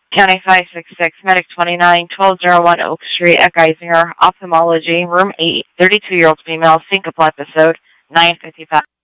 County 566, Medic 29, 1201 Oak Street at Geisinger, Ophthalmology, Room 8, 32-year-old female, syncope episode, 9:55.